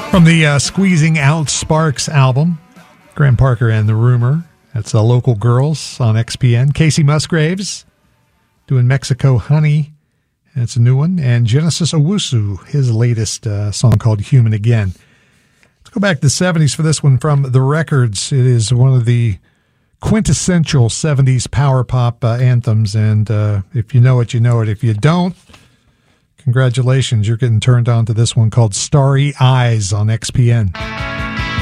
From the Squeezing Out Sparks album, Graham Parker and the Rumor. That's Local Girls on XPN. Casey Musgraves doing Mexico Honey. That's a new one. And Genesis Owusu, his latest song called Human Again. Let's go back to the 70s for this one from The Records. It is one of the quintessential 70s power pop anthems. And if you know it, you know it. If you don't, congratulations, you're getting turned on to this one called Starry Eyes on XPN.